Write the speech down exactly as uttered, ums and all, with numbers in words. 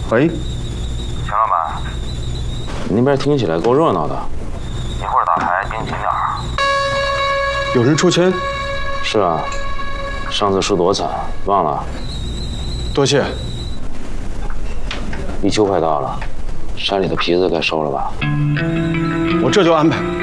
喂， 秦老板， 那边听起来够热闹的。 一会儿打牌盯紧点儿。 有人出千？ 是啊，上次输多惨，忘了？ 多谢。 立秋快到了，山里的皮子该收了吧？ 我这就安排。